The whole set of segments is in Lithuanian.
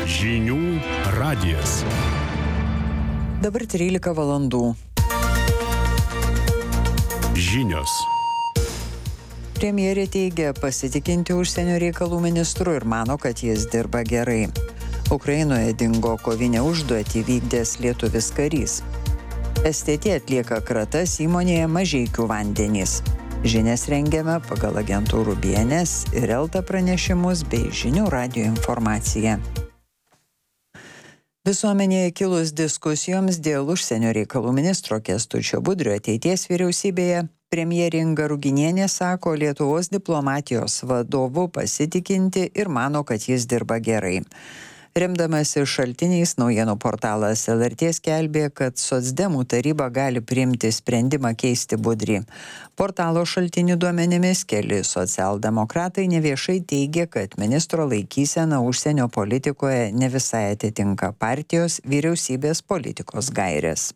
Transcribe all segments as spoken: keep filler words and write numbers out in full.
Žinių radijas. Dabar trylika valandų. Žinios. Premjerė teigia pasitikinti užsienio reikalų ministru ir mano, kad jis dirba gerai. Ukrainoje dingo kovinę užduotį vykdęs lietuvis karys. S T T atlieka kratas įmonėje Mažeikių vandenys. Žinias rengiame pagal agentūrų B N S ir Elta pranešimus bei Žinių radijo informaciją. Visuomenėje kilus diskusijoms dėl užsienio reikalų ministro Kęstučio Budrio ateities vyriausybėje, premjerė Inga Ruginienė sako Lietuvos diplomatijos vadovu pasitikinti ir mano, kad jis dirba gerai. Remdamasi šaltiniais, naujienų portalas L R T skelbė, kad socdemų taryba gali priimti sprendimą keisti Budrį. Portalo šaltinių duomenimis keli socialdemokratai neviešai teigia, kad ministro laikysena užsienio politikoje ne visai atitinka partijos vyriausybės politikos gairės.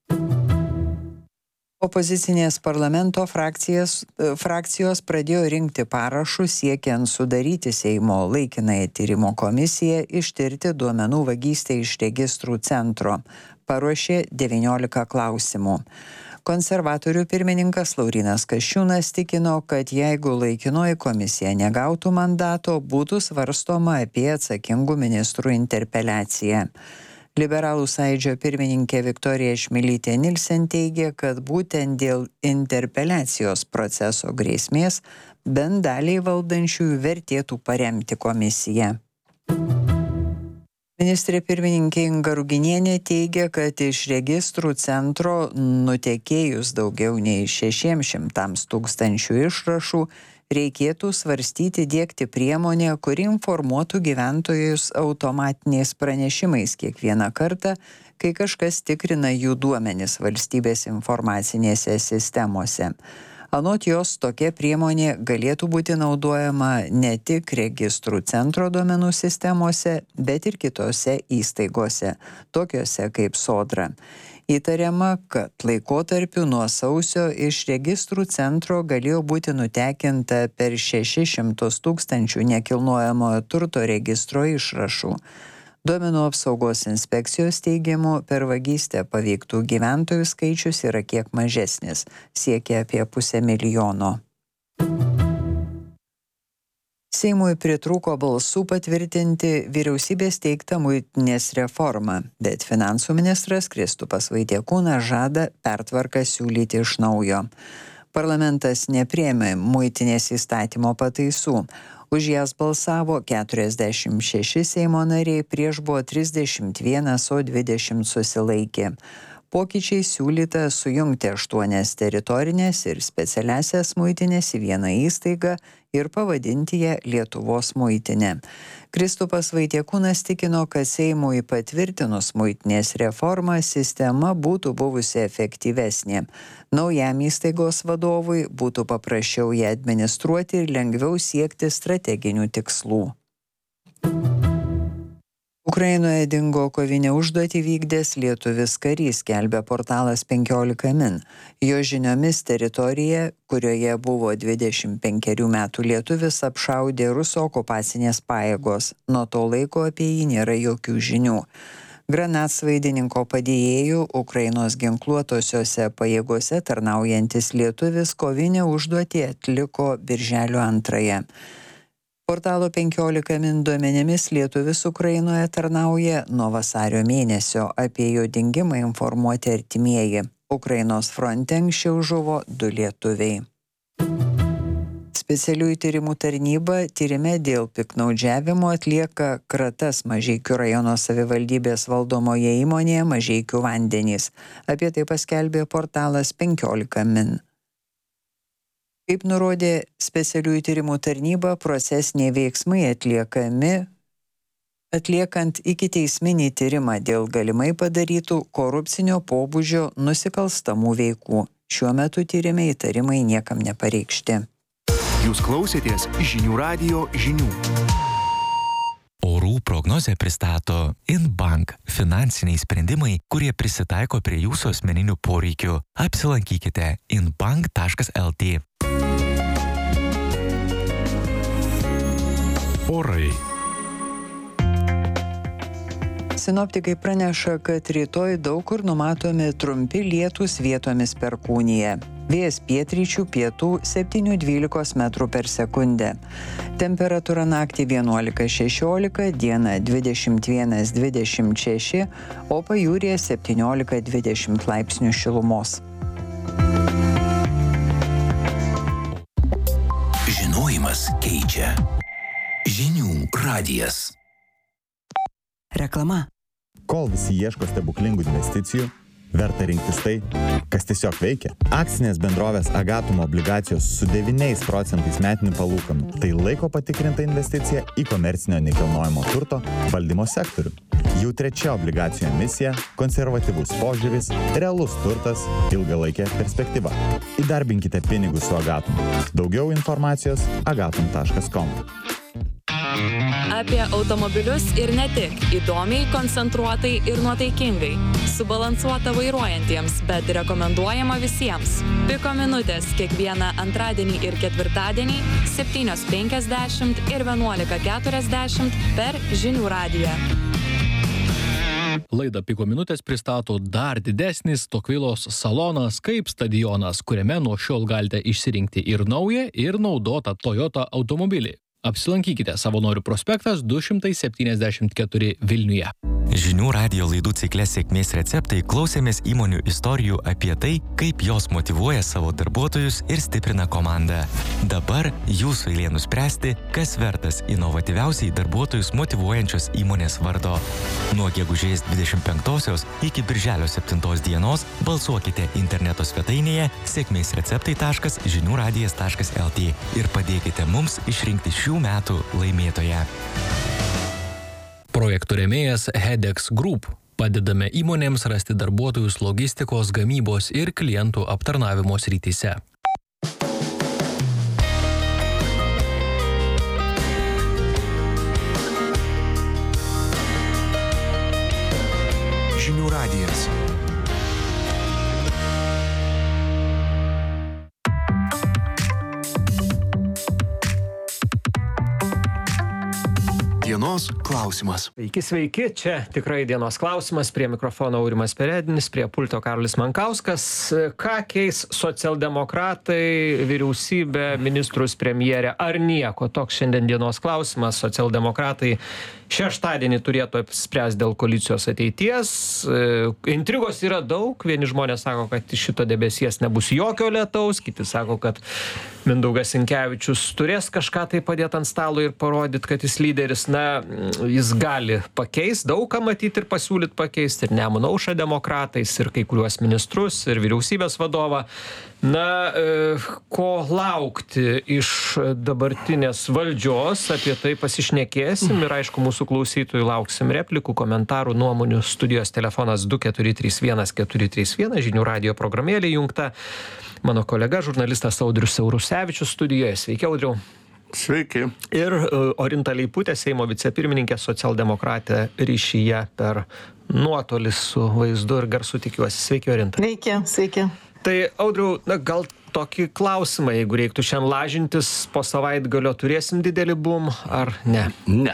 Opozicinės parlamento frakcijas, frakcijos pradėjo rinkti parašus siekiant sudaryti Seimo laikinąją tyrimo komisiją ištirti duomenų vagystę iš registrų centro. Paruošė devyniolika klausimų. Konservatorių pirmininkas Laurynas Kasčiūnas tikino, kad jeigu laikinoji komisija negautų mandato, būtų svarstoma apie atsakingų ministrų interpeliaciją. Liberalų sąjūdžio pirmininkė Viktorija Čmilytė Nilsen teigia, kad būtent dėl interpeliacijos proceso grėsmės bent daliai valdančiųjų vertėtų paremti komisiją. Ministrė pirmininkė Inga Ruginienė teigia, kad iš registrų centro nutekėjus daugiau nei šešiems šimtams tūkstančių išrašų reikėtų svarstyti diegti priemonę, kuri informuotų gyventojus automatiniais pranešimais kiekvieną kartą, kai kažkas tikrina jų duomenis valstybės informacinėse sistemose. Anot jos, tokia priemonė galėtų būti naudojama ne tik registrų centro duomenų sistemose, bet ir kitose įstaigose, tokiose kaip Sodra. Įtariama, kad laikotarpiu nuo sausio iš registrų centro galėjo būti nutekinta per šešis šimtus tūkstančių nekilnojamojo turto registro išrašų. Duomenų apsaugos inspekcijos teigimu, per vagystę paveiktų gyventojų skaičius yra kiek mažesnis, siekia apie pusę milijono. Seimui pritrūko balsų patvirtinti vyriausybės teiktą muitinės reformą, bet finansų ministras Kristupas Vaitiekūnas žada pertvarką siūlyti iš naujo. Parlamentas nepriėmė muitinės įstatymo pataisų. Už jas balsavo keturiasdešimt šeši Seimo nariai, prieš buvo trisdešimt vienas, o dvidešimt susilaikė. Pokyčiai siūlyta sujungti aštuonias teritorinės ir specialiasias muitinės į vieną įstaigą ir pavadinti ją Lietuvos muitinė. Kristupas Vaitiekūnas tikino, kad Seimui patvirtinus muitinės reformą sistema būtų buvusi efektyvesnė. Naujam įstaigos vadovui būtų paprasčiau ją administruoti ir lengviau siekti strateginių tikslų. Ukrainoje dingo kovinę užduotį vykdęs lietuvis karys, skelbia portalas penkiolika min. Jo žiniomis teritorija, kurioje buvo dvidešimt penkerių metų lietuvis, apšaudė rusų okupacinės pajėgos. Nuo to laiko apie jį nėra jokių žinių. Granatsvaidininko padėjėjų Ukrainos ginkluotosiose pajėgose tarnaujantis lietuvis kovinę užduotį atliko birželio antrąją. Portalo penkiolika min duomenimis lietuvis Ukrainoje tarnauja nuo vasario mėnesio, apie jo dingimą informuoti artimieji. Ukrainos fronte anksčiau žuvo du lietuviai. Specialiųjų tyrimų tarnyba tyrime dėl piktnaudžiavimo atlieka kratas Mažeikių rajono savivaldybės valdomoje įmonėje Mažeikių vandenys. Apie tai paskelbė portalas penkiolika min. Kaip nurodė specialiųjų tyrimų tarnyba, procesiniai veiksmai atliekami atliekant ikiteisminį tyrimą dėl galimai padarytų korupcinio pobūdžio nusikalstamų veikų. Šiuo metu tyrime įtarimai niekam nepareikšti. Jūs klausėtės Žinių radijo žinių. Orų prognozę pristato Inbank – finansiniai sprendimai, kurie prisitaiko prie jūsų asmeninių poreikių. Apsilankykite inbank taškas el tė. Orai. Sinoptikai praneša, kad rytoj daug kur numatomi trumpi lietūs, vietomis perkūnija. Vėjas pietryčių pietų septyni dvylika metrų per sekundę. Temperatūra naktį vienuolika šešiolika, dieną dvidešimt vienas dvidešimt šeši, o pajūryje septyniolika dvidešimt laipsnių šilumos. Žinojimas keičia. Žinių radijas. Reklama. Kol visi ieško stebuklingų investicijų, verta rinktis tai, kas tiesiog veikia. Akcinės bendrovės Agatum obligacijos su devyniais procentais metinių palūkanų. Tai laiko patikrinta investicija į komercinio nekilnojamo turto valdymo sektorių. Jų trečia obligacijų emisija, konservatyvus požiūris, realus turtas, ilgalaikė perspektyva. Įdarbinkite pinigus su Agatum. Daugiau informacijos agatum taškas com. Apie automobilius ir ne tik. Įdomiai, koncentruotai ir nuotaikingai. Subalansuota vairuojantiems, bet rekomenduojama visiems. Piko minutės kiekvieną antradienį ir ketvirtadienį septynios penkiasdešimt ir vienuolika keturiasdešimt per Žinių radiją. Laidą Piko minutės pristato dar didesnis Tokvilos salonas kaip stadionas, kuriame nuo šiol galite išsirinkti ir naują, ir naudotą Toyota automobilį. Apsilankykite Savanorių prospektas du šimtai septyniasdešimt keturi Vilniuje. Žinių radijo laidų cikle Sėkmės receptai klausėmės įmonių istorijų apie tai, kaip jos motyvuoja savo darbuotojus ir stiprina komandą. Dabar jūsų eilė nuspręsti, kas vertas inovatyviausiai darbuotojus motyvuojančios įmonės vardo. Nuo gegužės dvidešimt penktosios iki birželio septintos dienos balsuokite interneto svetainėje sėkmės receptai taškas žinių radijas taškas lt ir padėkite mums išrinkti šių metų laimėtoją. Projektų rėmėjas Hedex Group. Padedame įmonėms rasti darbuotojus logistikos, gamybos ir klientų aptarnavimo srityse. Žinių radijas. Dienos klausimas. Sveiki, sveiki, čia tikrai dienos klausimas, prie mikrofono Aurimas Peredinis, prie pulto Karolis Mankauskas. Ką keis socialdemokratai, vyriausybė, ministrus, premjerė, ar nieko? Toks šiandien dienos klausimas. Socialdemokratai šeštadienį turėtų apspręsti dėl koalicijos ateities. Intrigos yra daug, vieni žmonės sako, kad iš šito debesies nebus jokio lietaus, kiti sako, kad Mindaugas Sinkevičius turės kažką tai padėti ant stalo ir parodyti, kad jis lyderis. Na, jis gali pakeisti, daug ką matyti ir pasiūlyti pakeisti, ir Nemuno aušrą demokratais, ir kai kuriuos ministrus, ir vyriausybės vadovą. Na, ko laukti iš dabartinės valdžios, apie tai pasišnekėsim ir aišku, mūsų klausytojų lauksim replikų, komentarų, nuomonių. Studijos telefonas du keturi trys vienas keturi trys vienas, Žinių radijo programėlė įjungta. Mano kolega, žurnalistas Audrius Siaurusevičius studijoje. Sveiki, Audriau. Sveiki. Ir Orinta Leiputė, Seimo vicepirmininkė, socialdemokratė ryšyje per nuotolį su vaizdu ir garsu, tikiuosi. Sveiki, Orinta. Sveiki, sveiki. Tai, Audriau, na, gal tokį klausimą, jeigu reiktų šiandien lažintis, po savaitgalio turėsim didelį boom, ar ne? Ne.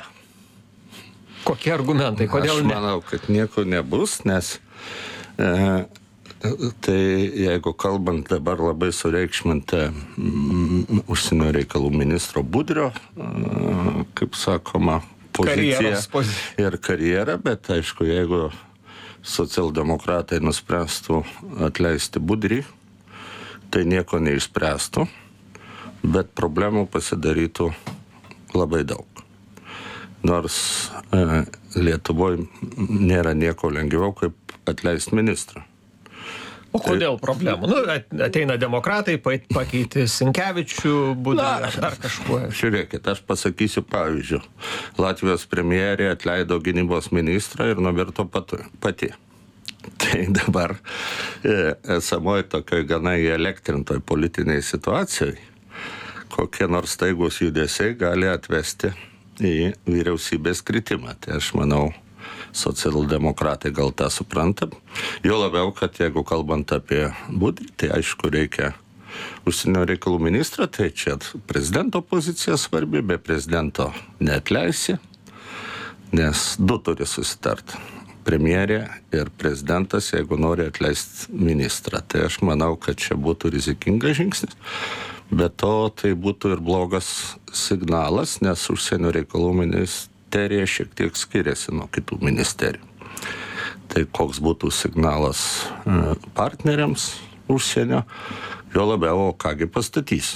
Kokie argumentai, kodėl ne? Aš manau, kad nieko nebus, nes e, tai jeigu kalbant dabar labai sureikšmintą mm, užsienio reikalų ministro Budrio, e, kaip sakoma, poziciją ir karjerą, bet aišku, jeigu socialdemokratai nuspręstų atleisti Budrį, tai nieko neišspręstų, bet problemų pasidarytų labai daug. Nors e, Lietuvoje nėra nieko lengviau, kaip atleisti ministrą. O kodėl problemų? Nu, ateina demokratai, pakeitė Sinkevičių, Budrį ar dar kažkuo. Žiūrėkit, aš pasakysiu pavyzdžių. Latvijos premjerė atleido gynybos ministrą ir nuvirto pati. Tai dabar e, esamoje tokioj gana įelektrintoj politiniai situacijai, kokie nors staigus judesiai gali atvesti į vyriausybės kritimą. Tai aš manau, socialdemokratai gal tą supranta. Jo labiau, kad jeigu kalbant apie Budrį, tai aišku reikia užsienio reikalų ministrą, tai čia prezidento pozicija svarbi, be prezidento neatleisi, nes du turi susitarti. premjerė ir prezidentas, jeigu nori atleisti ministrą. Tai aš manau, kad čia būtų rizikingas žingsnis. Be to, tai būtų ir blogas signalas, nes užsienio reikalų ministerija šiek tiek skiriasi nuo kitų ministerijų. Tai koks būtų signalas partneriams užsienio, jo labiau, o kągi pastatys.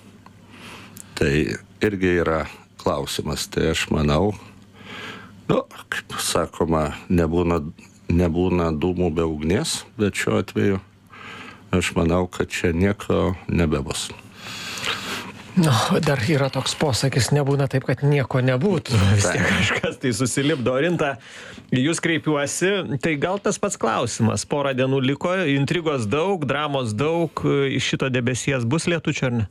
Tai irgi yra klausimas. Tai aš manau, nu, kaip sakoma, nebūna, nebūna dūmų be ugnies, bet šiuo atveju aš manau, kad čia nieko nebebus. Nu, dar yra toks posakis, nebūna taip, kad nieko nebūtų. Vis tiek kažkas tai susilipdo. Orinta, jūs kreipiuosi, tai gal tas pats klausimas. Porą dienų liko, intrigos daug, dramos daug, iš šito debesies bus lietučio ar ne?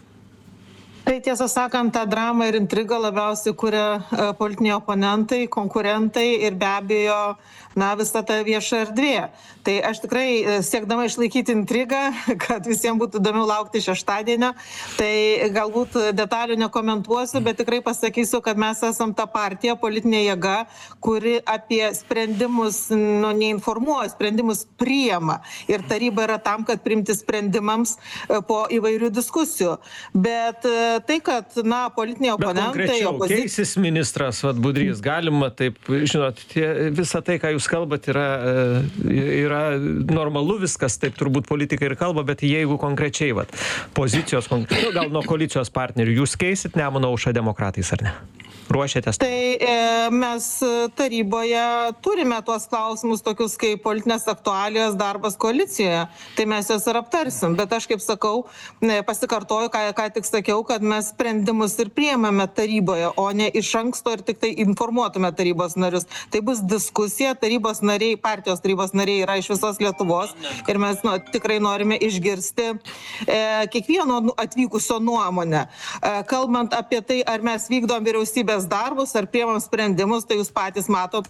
Tai tiesą sakant, tą dramą ir intrigą labiausiai kuria politiniai oponentai, konkurentai ir be abejo, na, visa ta vieša erdvė. Tai aš tikrai siekdama išlaikyti intrigą, kad visiems būtų įdomiau laukti šeštadienio, tai galbūt detalių nekomentuosiu, bet tikrai pasakysiu, kad mes esam ta partija, politinė jėga, kuri apie sprendimus, nu, neinformuoja, sprendimus priima. Ir taryba yra tam, kad priimti sprendimams po įvairių diskusijų. Bet tai, kad, na, politiniai oponentai... Bet konkrečiau, opozic... keisis ministras, vat, Budrys, galima taip, žinot, tie, visa tai, ką jūs kalbat, yra, yra normalu viskas, taip turbūt politikai ir kalba, bet jeigu konkrečiai, vat, pozicijos, nu, gal nuo koalicijos partnerių, jūs keisit Nemuno aušrą demokratais, ar ne? Ruošiatės? Tai e, mes taryboje turime tuos klausimus tokius kaip politinės aktualijos, darbas koalicijoje. Tai mes juos ir aptarsim. Bet aš kaip sakau, pasikartoju, ką, ką tik sakiau, kad mes sprendimus ir priėmame taryboje, o ne iš anksto ir tik tai informuotume tarybos narius. Tai bus diskusija, tarybos nariai, partijos tarybos nariai yra iš visos Lietuvos ir mes nu, tikrai norime išgirsti e, kiekvieno atvykusio nuomonę. E, kalbant apie tai, ar mes vykdom vyriausybės darbus ar priemam sprendimus, tai jūs patys matot.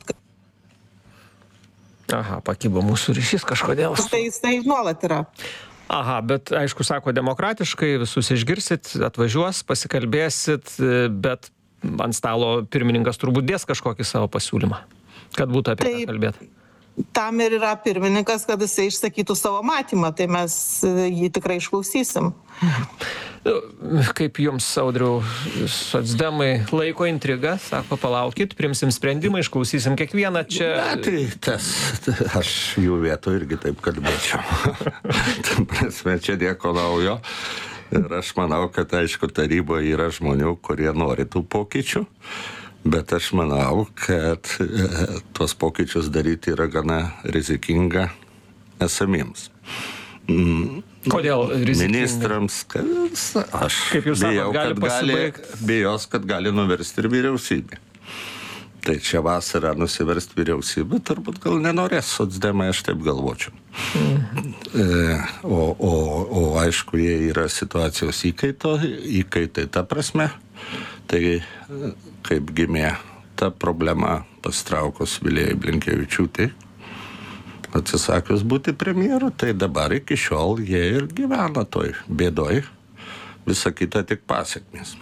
Aha, pakibo mūsų ryšys kažkodėl. Tai jisai nuolat yra. Aha, bet aišku, sako, demokratiškai visus išgirsit, atvažiuos, pasikalbėsit, bet ant stalo pirmininkas turbūt dės kažkokį savo pasiūlymą, kad būtų apie tai kalbėti. Tam ir yra pirmininkas, kad jisai išsakytų savo matymą, tai mes jį tikrai išklausysim. Kaip jums, Audriau, socdemai laiko intrigą, sako, palaukit, priimsim sprendimą, išklausysim kiekvieną čia. Na, tai tas, aš jų vietų irgi taip kalbėčiau. Tam prasme, čia nieko naujo. Ir aš manau, kad, aišku, taryboje yra žmonių, kurie nori tų pokyčių. Bet aš manau, kad e, tuos pokyčius daryti yra gana rizikinga esamiems. Mm, Kodėl rizikinga? Ministrams, kad aš Kaip jūs bijau, sakot, gali kad gali, bijos, kad gali nuversti ir vyriausybė. Tai čia vasarą nusiversti vyriausybę, turbūt gal nenorės socdemai, aš taip galvočiau. Mm. E, o, o, o aišku, jie yra situacijos įkaito, įkaitai ta prasme. Tai kaip gimė ta problema pastraukus Vilijai Blinkevičiūtei, atsisakius būti premjeru, tai dabar iki šiol jie ir gyvena toj bėdoj, visa kita tik pasiekmės.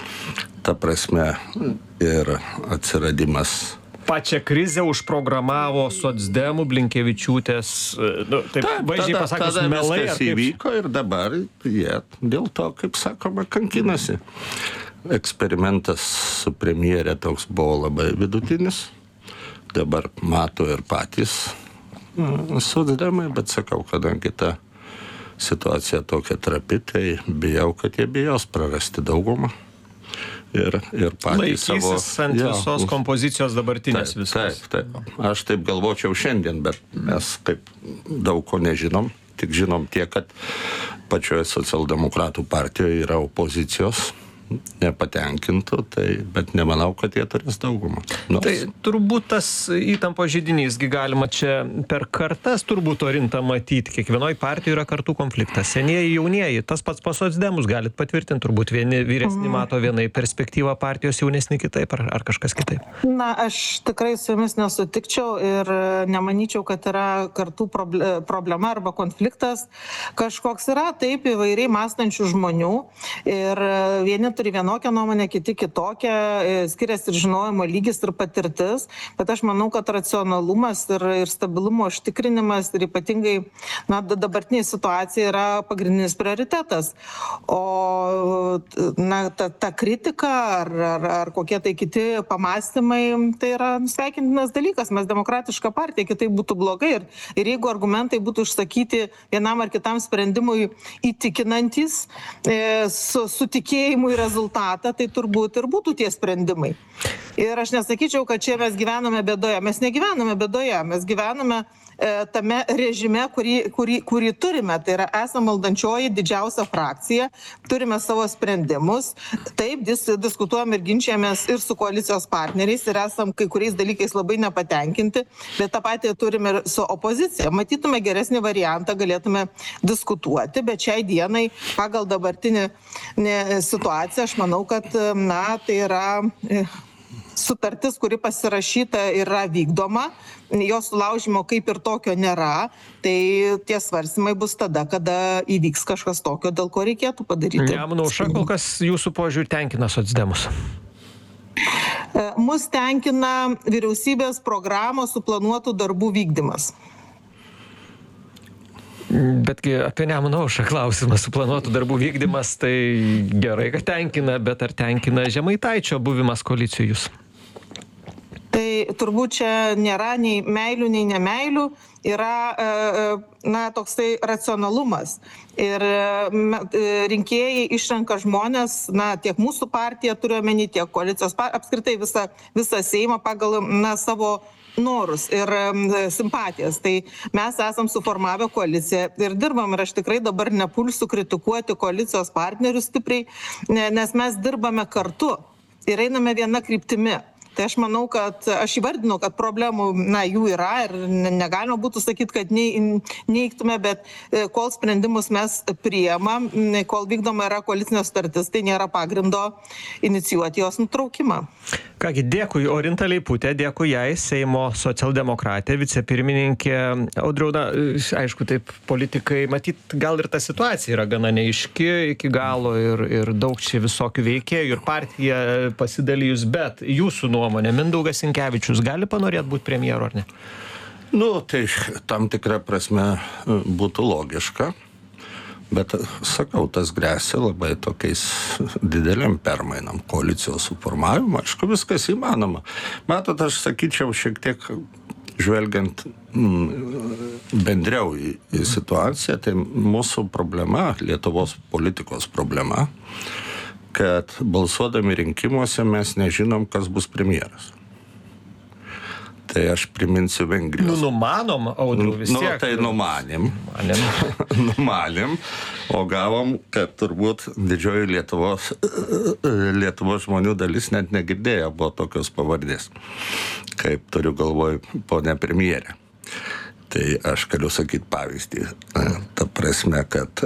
Ta prasme ir atsiradimas. Pačią krizę užprogramavo socdemų Blinkevičiūtės, nu, taip Ta, vaizdžiai tada, pasakius, tada melai. Viskas įvyko ir dabar jie dėl to, kaip sakoma, kankinasi. Eksperimentas su premjerė toks buvo labai vidutinis. Dabar mato ir patys socdemai, bet sakau, kadangi ta situacija tokia trapi, tai bijau, kad jie bijos prarasti daugumą. Ir, ir patys savo... Laikysis ant ja, visos kompozicijos dabartinės taip, viskas. Taip, taip. Aš taip galvočiau šiandien, bet mes kaip daug ko nežinom. Tik žinom tiek, kad pačioje socialdemokratų partijoje yra opozicijos nepatenkintų, tai, bet nemanau, kad jie turės daugumą. Nors... Tai turbūt tas įtampo židinysgi galima čia per kartas turbūt Orinta matyti. Kiekvienoj partijoje yra kartų konfliktas. Senieji, jaunieji, tas pats pas socdemus galit patvirtinti, turbūt vieni vyresni mm. mato vienai perspektyvą, partijos jaunesni kitaip, ar, ar kažkas kitaip. Na, aš tikrai su jumis nesutikčiau ir nemanyčiau, kad yra kartų problema arba konfliktas. Kažkoks yra taip įvairiai mąstančių žmonių ir vieni turi vienokią nuomonę, kiti kitokią, skiriasi ir žinojimo lygis ir patirtis, bet aš manau, kad racionalumas ir, ir stabilumo užtikrinimas ir ypatingai na, dabartinė situacija yra pagrindinis prioritetas. O na, ta, ta kritika ar, ar, ar kokie tai kiti pamastymai, tai yra sveikintinas dalykas. Mes demokratiška partija, kitaip būtų blogai. Ir, ir jeigu argumentai būtų išsakyti vienam ar kitam sprendimui įtikinantis, e, su, su tikėjimu į rezultatą, tai turbūt ir būtų tie sprendimai. Ir aš nesakyčiau, kad čia mes gyvename bėdoje. Mes negyvename bėdoje, mes gyvename e, tame režime, kurį, kurį, kurį turime. Tai yra esame valdančioji didžiausia frakcija, turime savo sprendimus. Taip, dis, diskutuojam ir ginčiamės ir su koalicijos partneriais ir esam kai kuriais dalykais labai nepatenkinti, bet tą patį turime ir su opozicija. Matytume geresnį variantą, galėtume diskutuoti, bet šiai dienai pagal dabartinį ne, situaciją aš manau, kad na, tai yra e, sutartis, kuri pasirašyta, yra vykdoma, jos sulaužimo kaip ir tokio nėra, tai tie svarstymai bus tada, kada įvyks kažkas tokio, dėl ko reikėtų padaryti. Nemuno aušra kol kas jūsų požiūrį tenkina socdemus? Mus tenkina vyriausybės programos suplanuotų darbų vykdymas. Betgi apie Nemuno aušrą klausimas, suplanuotų darbų vykdymas, tai gerai, kad tenkina, bet ar tenkina Žemaitaičio buvimas koalicijoj jūs? Tai turbūt čia nėra nei meilių, nei nemeilių, yra na, toksai racionalumas. Ir rinkėjai išrenka žmonės, na, tiek mūsų partija turiu omeny, tiek koalicijos, apskritai visą, visą Seimą pagal na, savo norus ir simpatijas. Tai mes esam suformavę koaliciją ir dirbam ir aš tikrai dabar nepulsiu kritikuoti koalicijos partnerių stipriai, nes mes dirbame kartu ir einame viena kryptimi. Tai aš manau, kad aš įvardinu, kad problemų, na, jų yra ir negalima būtų sakyti, kad neigtume, bet kol sprendimus mes priimam, kol vykdoma yra koalicinė sutartis, tai nėra pagrindo inicijuoti jos nutraukimą. Kągi, dėkui Orinta Leiputė, dėkui jai, Seimo socialdemokratė, vicepirmininkė. Audriau, na, aišku, taip, politikai, matyt, gal ir ta situacija yra gana neaiški iki galo ir, ir daug čia visokių veikėjų ir partija pasidalijus, bet jūsų nuomonė, Mindaugas Sinkevičius gali panorėti būti premjeru ar ne? Nu, tai tam tikra prasme būtų logiška. Bet, sakau, tas grėsia labai tokiais dideliam permainam koalicijos suformavimą. Aišku, viskas įmanoma. Matot, aš sakyčiau, šiek tiek žvelgiant mm, bendriau į, į situaciją, tai mūsų problema, Lietuvos politikos problema, kad balsuodami rinkimuose mes nežinom, kas bus premjeras. Tai aš priminsiu Vengrijos. Nu, numanom, Audriau, vis tiek. Nu, tai numanim. Numanim. numanim. O gavom, kad turbūt didžioji Lietuvos, Lietuvos žmonių dalis net negirdėjo buvo tokios pavardės, kaip turiu galvoj ponė premjerė. Tai aš galiu sakyti pavyzdį. Ta prasme, kad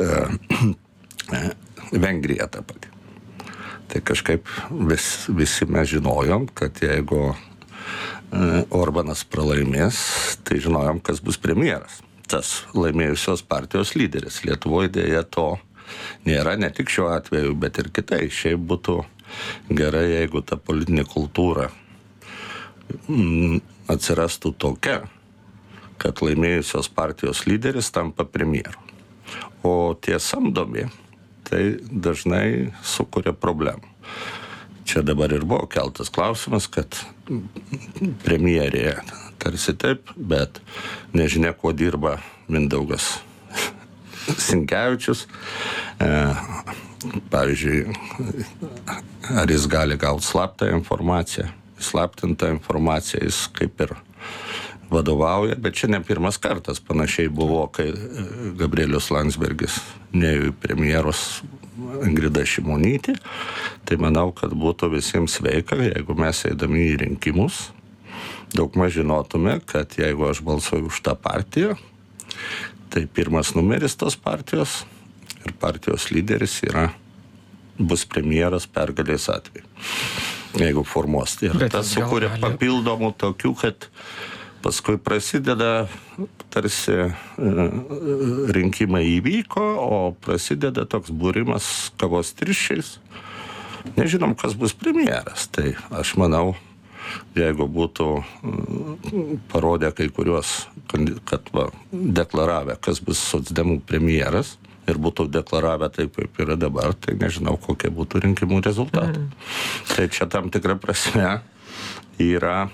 Vengrija ta pati. Tai kažkaip vis, visi mes žinojom, kad jeigu Orbanas pralaimės, tai žinojom, kas bus premjeras. Tas laimėjusios partijos lyderis. Lietuvoje dėja to nėra, ne tik šiuo atveju, bet ir kitai. Šiaip būtų gerai, jeigu ta politinė kultūra mm, atsirastų tokia, kad laimėjusios partijos lyderis tampa premjeru. O tie samdomi, tai dažnai sukuria problemų. Čia dabar ir buvo keltas klausimas, kad premjerė tarsi taip, bet nežinia, kuo dirba Mindaugas Sinkevičius. E, pavyzdžiui, ar jis gali gauti slaptą informaciją, slaptintą informaciją, jis kaip ir vadovauja, bet čia ne pirmas kartas panašiai buvo, kai Gabrielius Landsbergis neėjo į premjeros Ingrida Šimonytė. Tai manau, kad būtų visiems sveika, jeigu mes eidami į rinkimus daugmaž žinotume, kad jeigu aš balsuoju už tą partiją, tai pirmas numeris tos partijos ir partijos lyderis yra, bus premjeras pergalės atveju. Jeigu formuos. Ir bet tas sukuria gali... papildomų tokių, kad paskui prasideda, tarsi rinkimai įvyko, o prasideda toks būrimas kavos tirščiais, nežinom, kas bus premjeras. Tai aš manau, jeigu būtų parodę kai kuriuos, kad va, deklaravę, kas bus socdemų premjeras, ir būtų deklaravę taip, kaip yra dabar, tai nežinau, kokie būtų rinkimų rezultatai. Mm. Tai čia tam tikra prasme yra,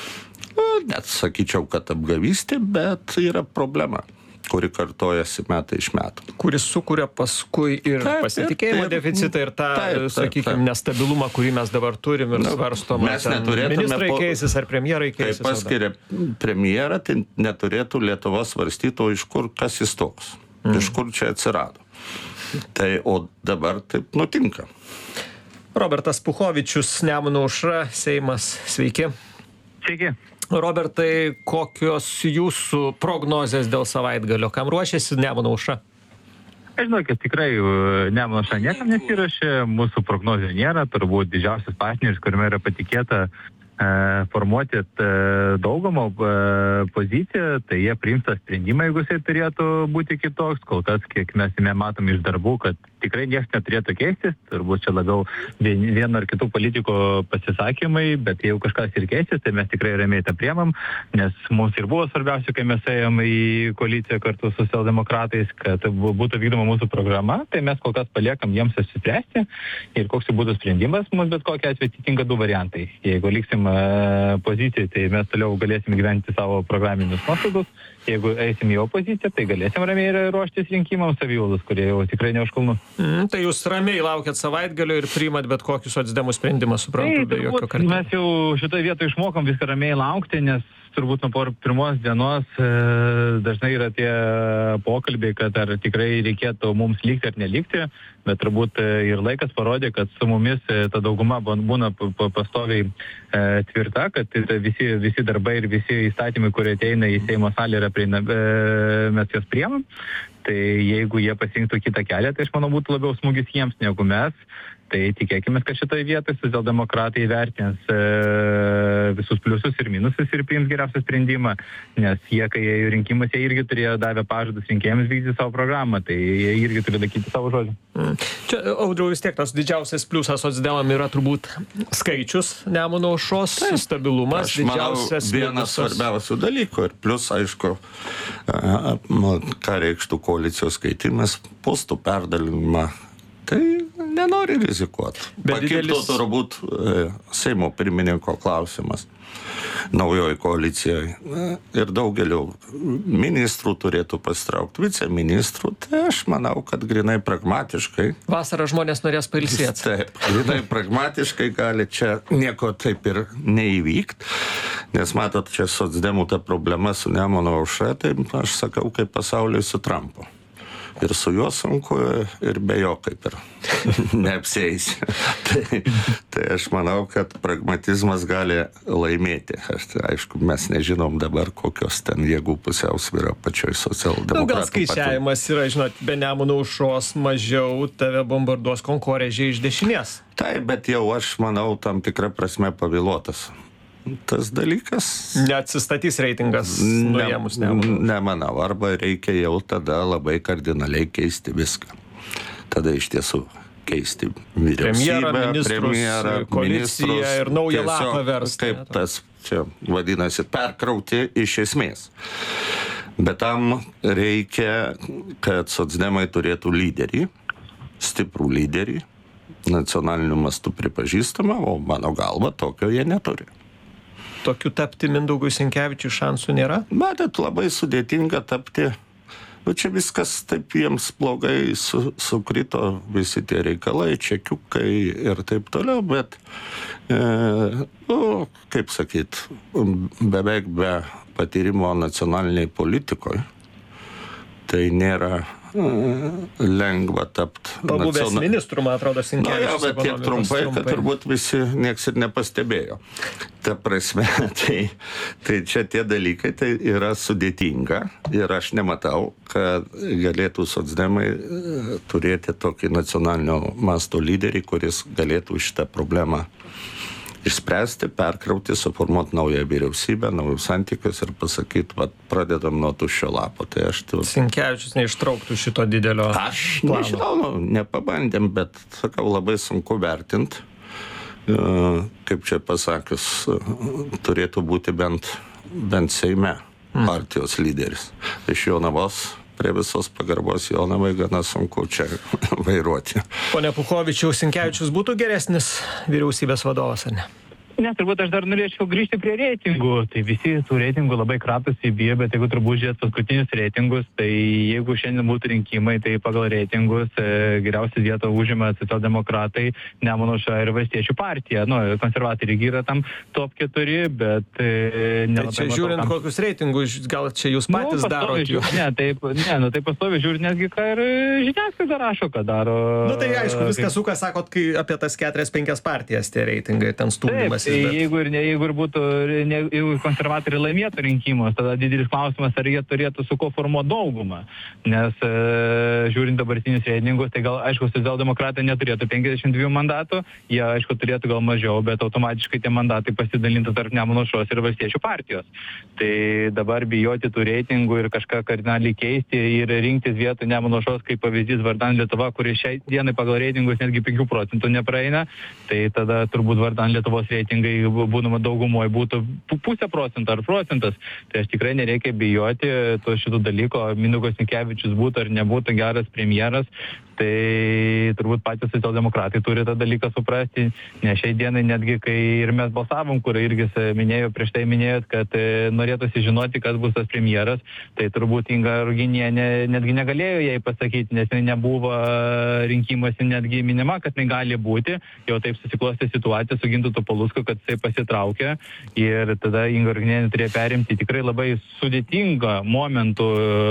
net sakyčiau, kad apgavystė, bet yra problema, kuri kartojasi metai iš metų. Kuris sukuria paskui ir taip, pasitikėjimo taip, deficitą ir tą, sakykime, nestabilumą, kurį mes dabar turim ir svarstom. Mes neturėtume... Ministrai keisis ar premjerai keisis. Kai paskiria premjerą, tai neturėtų Lietuva svarstyti, o iš kur kas jis toks. Mm. Iš kur čia atsirado. Tai, o dabar taip nutinka. Robertas Puchovičius, Nemuno aušra, Seimas. Sveiki. Sveiki. Robertai, kokios jūsų prognozės dėl savaitgalio? Kam ruošiasi Nemuno aušra? Aš žinau, kad tikrai Nemuno aušra niekam nesiruošia, mūsų prognozijų nėra, turbūt didžiausias partneris, kuriame yra patikėta formuoti daugumą poziciją, tai jie priims tą sprendimą, jeigu jisai turėtų būti kitoks. Kol kas, kiek mes matom iš darbų, kad tikrai niekas neturėtų keistis, turbūt čia labiau vieno ar kitų politikų pasisakymai, bet jeigu kažkas ir keistis, tai mes tikrai ramiai tą priemam, nes mums ir buvo svarbiausia, kai mes ėjom į koaliciją kartu su socialdemokratais, kad būtų vykdoma mūsų programa, tai mes kol kas paliekam jiems apsispręsti ir koks būtų sprendimas, mums bet kokia atveju atitinka du variantai. Jeigu liksim pozicijai, tai mes toliau galėsim gyventi savo programinius nuostatus. Jeigu eisim į opoziciją, tai galėsim ramiai ruoštis rinkimams savivaldos, kurie jau tikrai neužkulnu. Mm, tai jūs ramiai laukiat savaitgalio ir priimat bet kokius socdemų sprendimą, suprantu, tai, be jokio kartėlio. Mes jau šitoje vietoje išmokom viską ramiai laukti, nes turbūt nuo pirmos dienos e, dažnai yra tie pokalbiai, kad ar tikrai reikėtų mums likti ar nelikti, bet turbūt ir laikas parodė, kad su mumis ta dauguma būna pastoviai e, tvirta, kad visi, visi darbai ir visi įstatymai, kurie ateina į Seimo salę, yra prieina, e, mes juos priemam. Tai jeigu jie pasirinktų kitą kelią, tai aš manau būtų labiau smūgis jiems negu mes. Tai tikėkime, kad šitoje vietoje socialdemokratai vertins e, visus pliusus ir minusus ir priims geriausią sprendimą, nes jie, kai jie rinkimus, jie irgi turėjo davę pažadus rinkėjams vykdyti savo programą, tai jie irgi turi laikyti savo žodžių. Mm. Čia, Audriau, vis tiek tas didžiausias pliusas socdemam yra turbūt skaičius Nemuno aušros, stabilumas, aš manau, didžiausias vienas svarbiausių dalykų ir plus, aišku, ką reikštų koalicijos keitimas, postų perdalimą. Tai nenori rizikuoti. Pakiptų didelis... turbūt e, Seimo pirmininko klausimas naujoji koalicijoje. Ir daugeliu ministrų turėtų pasitraukti, viceministrų. Tai aš manau, kad grinai pragmatiškai... Vasarą žmonės norės pailsėti. Taip, grinai pragmatiškai gali čia nieko taip ir neįvykti. Nes matot, čia socdemų ta problema su Nemuno aušra, tai aš sakau, kaip pasauliui su Trumpu. Ir su juo sunku, ir be jo kaip ir neapsieisi. tai, tai aš manau, kad pragmatizmas gali laimėti. Aš, aišku, mes nežinom dabar, kokios ten jėgų pusiausvyra pačioj socialdemokratų. Nu, gal skaičiavimas yra, žinot, be Nemuno aušros mažiau tave bombarduos konkorėžiai iš dešinės. Taip, bet jau aš manau tam tikrą prasme pavėluotas. Tas dalykas... Neatsistatys reitingas nuėmus Nemuną. Nemanau, arba reikia jau tada labai kardinaliai keisti viską. Tada iš tiesų keisti vyriausybę, premjerą, koaliciją ir naują lapą versti. Kaip tas čia vadinasi, perkrauti iš esmės. Bet tam reikia, kad socdemai turėtų lyderį, stiprų lyderį, nacionaliniu mastu pripažįstamą, o mano galva tokio jie neturi. Tokių tapti Mindaugui Sinkevičiui šansų nėra? Matot, labai sudėtinga tapti. Nu, čia viskas taip jiems blogai su, sukrito, visi tie reikalai, čekiukai ir taip toliau, bet, e, nu, kaip sakyt, beveik be patyrimo nacionaliniai politikoje, tai nėra lengva tapti. Pabuvęs nacional... ministrų, man atrodo, Sinkevičius. Na, jo, bet tiek trumpai, trumpai, kad turbūt visi nieks ir nepastebėjo. Ta prasme, tai, tai čia tie dalykai tai yra sudėtinga ir aš nematau, kad galėtų socdemai turėti tokį nacionalinio masto lyderį, kuris galėtų šitą problemą išspręsti, perkrauti, suformuoti naują vyriausybę, naujus santykius ir pasakyti, va, pradedam nuo tuščio lapo. Tai aš... Tu... Sinkevičius neištrauktų šito didelio Aš plano. Nežinau, nu, nepabandėm, bet, sakau, labai sunku vertinti. Kaip čia pasakius, turėtų būti bent, bent Seime partijos lyderis. Iš Jonavos, prie visos pagarbos Jonavai, gana sunku čia vairuoti. Pone Puchovičiau, Sinkevičius būtų geresnis vyriausybės vadovas, ar ne? Ne, turbūt aš dar norėčiau grįžti prie reitingų. Tai visi tų reitingų labai kratosi bijo, bet jeigu turbūt žiūrėt paskutinius reitingus, tai jeigu šiandien būtų rinkimai, tai pagal reitingus e, geriausią vietą užima socialdemokratai, Nemuno Aušra ir Valstiečių partija. Nu, konservatoriai yra tam top keturi, bet... E, tai čia žiūrint tam... kokius reitingus, gal čia jūs patys nu, darot jų? Ne, taip, ne, nu, tai pastovi žiūrint netgi, ką ir žiniasklaida rašo, ką daro. Nu tai aišku, viskas suka, sakot, kai apie tas keturias, penkias partijas tie reitingai, ten stūmimas. Tai jeigu ir, ne, jeigu ir būtų, ne, jeigu konservatoriai laimėtų rinkimus, tada didelis klausimas, ar jie turėtų su ko formuoti daugumą. Nes e, žiūrint dabartinius reitingus, tai gal, aišku, socialdemokratai neturėtų penkiasdešimt dviejų mandatų, jie, aišku, turėtų gal mažiau, bet automatiškai tie mandatai pasidalintų tarp Nemuno Aušros ir Valstiečių partijos. Tai dabar bijoti tų reitingų ir kažką kardinaliai keisti ir rinktis vietų Nemuno Aušros kaip pavyzdys vardan Lietuva, kuris šiai dienai pagal reitingus netgi penkių procentų nepraeina, tai tada turbūt vardan Lietuvos reitingai būdama daugumoje būtų pusę procento ar procentas, tai aš tikrai nereikia bijoti to šitų dalyko, Mindaugas Sinkevičius būtų ar nebūtų geras premjeras, tai turbūt patys socialdemokratai turi tą dalyką suprasti, nes šiai dienai netgi, kai ir mes balsavom, kur irgi minėjau, prieš tai minėjot, kad norėtųsi žinoti, kas bus tas premjeras, tai turbūt Inga Ruginienė netgi negalėjo jai pasakyti, nes jinai nebuvo rinkimuose netgi minima, kad jinai gali būti, jau taip susiklostė situacija su Gintautu Palucku, kad jisai pasitraukė ir tada Inga Ruginienė turėjo perimti tikrai labai sudėtingą momentų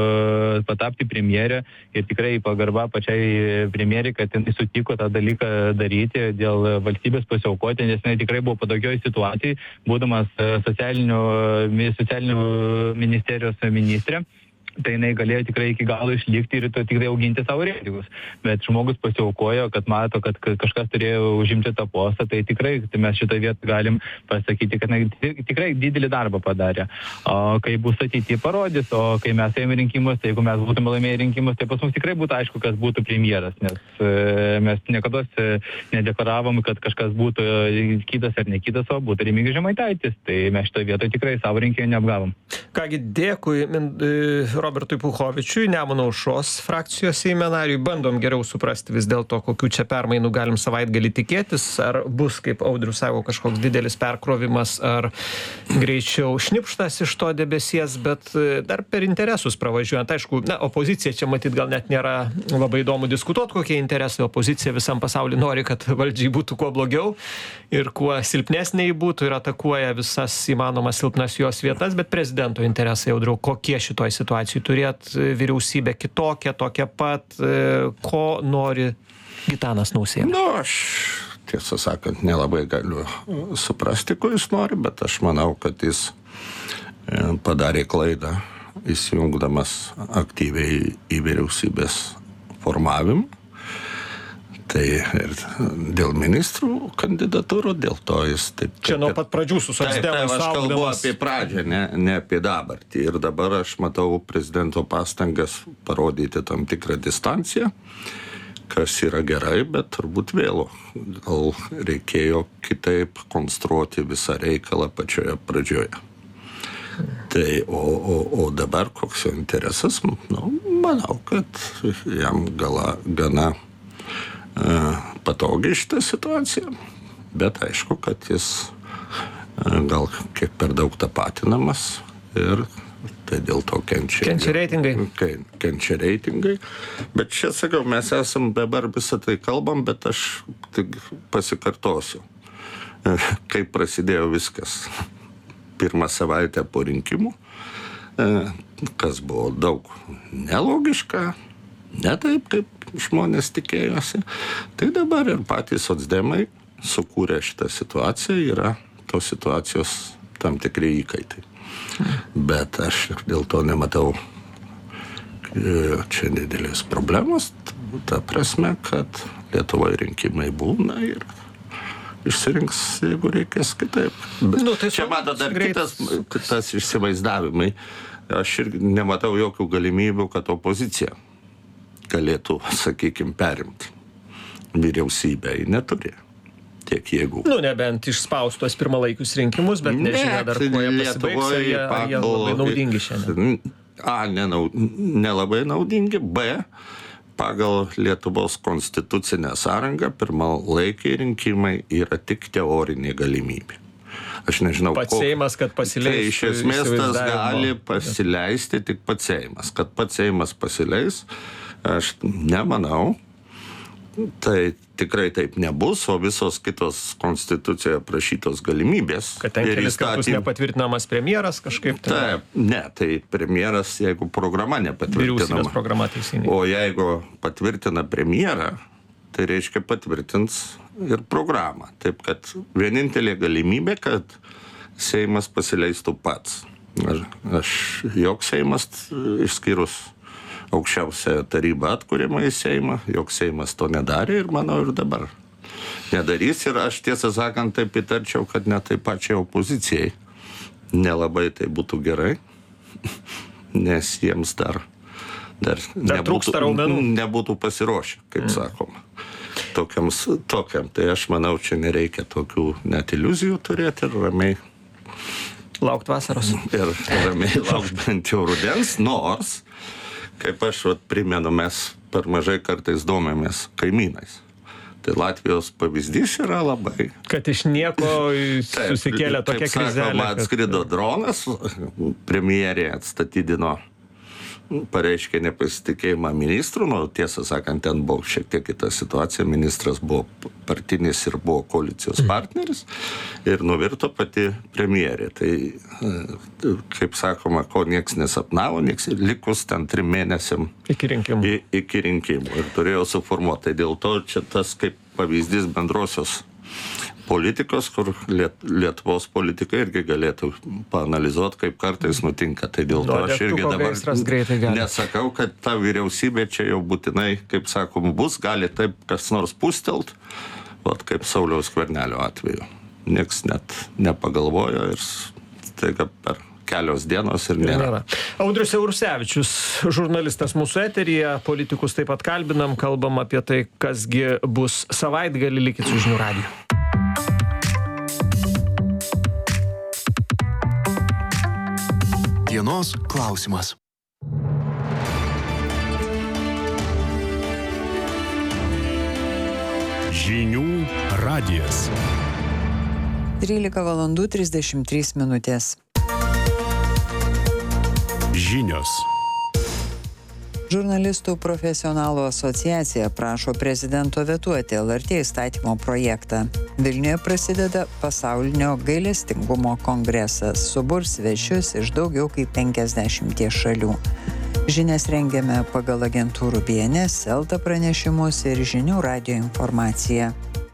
patapti premjerę ir tikrai pagarba pačiai premjerė, kad jinai sutiko tą dalyką daryti dėl valstybės pasiaukoti, nes jinai tikrai buvo patogioj situacijai, būdamas socialinių, socialinių ministerijos ministrė. Tai jinai galėjo tikrai iki galo išlikti ir tikrai auginti savo reitingus. Bet žmogus pasiaukojo, kad mato, kad kažkas turėjo užimti tą postą, tai tikrai tai mes šitą vietą galim pasakyti, kad jinai tikrai didelį darbą padarė. O kai bus ateityje parodys, o kai mes ėjome rinkimus, tai jeigu mes būtume laimėję rinkimus, tai pas mus tikrai būtų aišku, kas būtų premjeras, nes e, mes niekada nedeklaravom, kad kažkas būtų kitas ar ne kitas, o būtų Remigijus Žemaitaitis. Tai mes šitą vietą tikrai savo rinkėjų neapgavom. Kągi, dėkui Robertui Puchovičiui, Nemuno Aušros frakcijos Seime nariui. Bandom geriau suprasti vis dėlto, kokių čia permainų galim savaitgalį tikėtis. Ar bus, kaip Audrius sako, kažkoks didelis perkrovimas, ar greičiau šnipštas iš to debesies, bet dar per interesus pravažiuojant. Aišku, na, opozicija čia matyt gal net nėra labai įdomu diskutuoti, kokie interesai. Opozicija visam pasauliu nori, kad valdžiai būtų kuo blogiau ir kuo silpnesnė būtų ir atakuoja visas įmanomas silpnas jos vietas, bet prezidento interesai, Audriau, kokie šitoj situacijai turėt vyriausybę kitokią, tokią pat, ko nori Gitanas Nausėda? Nu, aš tiesą sakant nelabai galiu suprasti, ko jis nori, bet aš manau, kad jis padarė klaidą įsijungdamas aktyviai į vyriausybės formavimą. Tai ir dėl ministrų kandidatūrų, dėl to jis taip... Čia nuo pat pradžių su socdemais aš kalbu apie pradžią, ne, ne apie dabartį. Ir dabar aš matau prezidento pastangas parodyti tam tikrą distanciją, kas yra gerai, bet turbūt vėlu. Gal reikėjo kitaip konstruoti visą reikalą pačioje pradžioje. Tai, o, o, o dabar koks jo interesas, nu, manau, kad jam gala, gana patogiai šitą situaciją, bet aišku, kad jis gal kiek per daug tapatinamas ir tai dėl to kenčia. Kenčia reitingai. Kenčia reitingai. Bet čia, sakau, mes esam dabar visą tai kalbam, bet aš tik pasikartosiu, kaip prasidėjo viskas. Pirmą savaitę po rinkimų, kas buvo daug nelogiška, ne taip, kaip žmonės tikėjosi. Tai dabar ir patys socdemai sukūrė šitą situaciją, yra tos situacijos tam tikri įkaitai. Bet aš dėl to nematau čia didelės problemos, ta prasme, kad Lietuvoje rinkimai būna ir išsirinks, jeigu reikės kitaip. Bet Nu, tai čia su- mato dar greit- kitas, kitas įsivaizdavimai. Aš irgi nematau jokių galimybių, kad opozicija galėtų, sakykime, perimti vyriausybę. Ji neturi tiek jėgų. Nu, nebent išspaustos pirmalaikius rinkimus, bet nežinia dar, kuo jie pasibaigs, ar jie, ar jie labai naudingi šiandien. A, nenau, nelabai naudingi. B, pagal Lietuvos konstitucinę sąrangą pirmalaikiai rinkimai yra tik teorinė galimybė. Aš nežinau, Pats kok- Seimas, kad pasileistų Tai iš esmės tas įsivaizdavimo. gali pasileisti tik pats Seimas. Kad pats Seimas pasileis, aš nemanau. Tai tikrai taip nebus, o visos kitos konstitucijoje prašytos galimybės. Kad ten ir kelis kartus įstatym- nepatvirtinamas premjeras kažkaip. Tai Taip, ne, tai premjeras, jeigu programa vyriausybės nepatvirtinama. programa teisingai. O jeigu patvirtina premjerą, tai reiškia patvirtins ir programą. Taip, kad vienintelė galimybė, kad Seimas pasileistų pats. Aš, aš joks Seimas, išskyrus aukščiausią tarybą atkūrimą į Seimą, joks Seimas to nedarė ir manau ir dabar nedarys. Ir aš tiesą sakant taip įtarčiau, kad net tai pačiai opozicijai nelabai tai būtų gerai, nes jiems dar, dar, Dar trūksta raumenų. nebūtų pasiruošę, kaip sakoma. Tokiams, tokiam. Tai aš manau, čia nereikia tokių net iliuzijų turėti ir ramiai, Laukt vasaros. ir ramiai laukti bent jau rudens, nors, kaip aš vat, primenu, mes per mažai kartais domėmės kaimynais. Tai Latvijos pavyzdys yra labai. Kad iš nieko susikėlė tokia Kaip sakoma, krizelė. kad- atskrido dronas, premjerė atstatydino, pareiškė nepasitikėjimą ministrų, nu, tiesą sakant, ten buvo šiek tiek kita situacija, ministras buvo partinis ir buvo koalicijos partneris ir nuvirto pati premjerė. Tai, e, kaip sakoma, ko nieks nesapnavo, nieks likus ten trim mėnesiam Iki rinkimų. į, iki rinkimų ir turėjo suformuoti. Tai dėl to čia tas kaip pavyzdys bendrosios politikos, kur Liet, Lietuvos politikai irgi galėtų paanalizuoti, kaip kartais nutinka. Tai dėl to Nuo aš irgi degtuko dabar gaisras greitai gali. nesakau, kad ta vyriausybė čia jau būtinai, kaip sakom, bus, gali taip kas nors pustelt, vat kaip Sauliaus Skvernelio atveju. Nieks net nepagalvojo ir staiga per kelios dienos ir nėra. Nėra. Audrius Eurusevičius, žurnalistas mūsų eteryje, politikus taip pat kalbinam, kalbam apie tai, kasgi bus savaitgalį, likit su Žinių radiju. Dienos klausimas. Žinių radijas. trylika valandų trisdešimt trys minutės. Žinios. Žurnalistų profesionalų asociacija prašo prezidento vetuoti L R T įstatymo projektą. Vilniuje prasideda pasaulinio gailestingumo kongresas. Suburs svečius iš daugiau kaip penkiasdešimties šalių. Žinias rengiame pagal agentūrų B N S, Elta pranešimus ir Žinių radijo informaciją.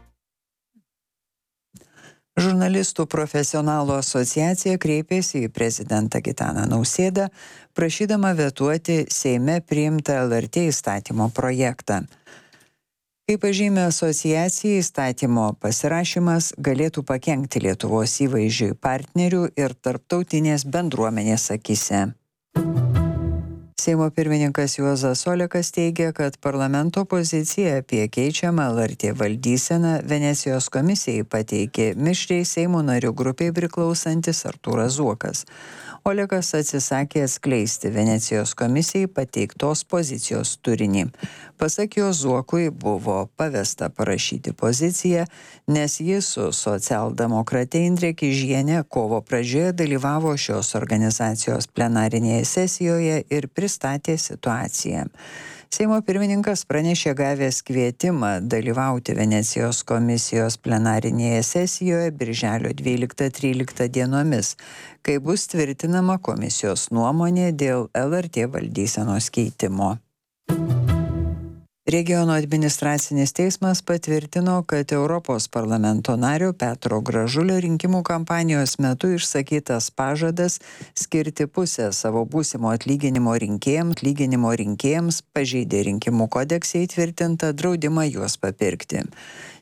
Žurnalistų profesionalų asociacija kreipėsi į prezidentą Gitaną Nausėdą, prašydama vetuoti Seime priimtą L R T įstatymo projektą. Kaip pažymė asociacija, įstatymo pasirašymas galėtų pakenkti Lietuvos įvaizdžiui partnerių ir tarptautinės bendruomenės akyse. Seimo pirmininkas Juozas Olekas teigia, kad parlamento pozicija apie keičiamą L R T valdyseną Venecijos komisijai pateikė mišriai Seimo narių grupiai priklausantis Artūras Zuokas. Olekas atsisakė atskleisti Venecijos komisijai pateiktos pozicijos turinį. Pasak jo, Zuokui buvo pavesta parašyti poziciją, nes jis su socialdemokrate Indrė Kižienė kovo pradžioje dalyvavo šios organizacijos plenarinėje sesijoje ir pristatė situaciją. Seimo pirmininkas pranešė gavęs kvietimą dalyvauti Venecijos komisijos plenarinėje sesijoje birželio dvyliktą tryliktą dienomis, kai bus tvirtinama komisijos nuomonė dėl L R T valdysenos keitimo. Regiono administracinis teismas patvirtino, kad Europos parlamento nario Petro Gražulio rinkimų kampanijos metu išsakytas pažadas skirti pusę savo būsimo atlyginimo rinkėjams, atlyginimo rinkėjams pažeidė rinkimų kodekse įtvirtintą draudimą juos papirkti.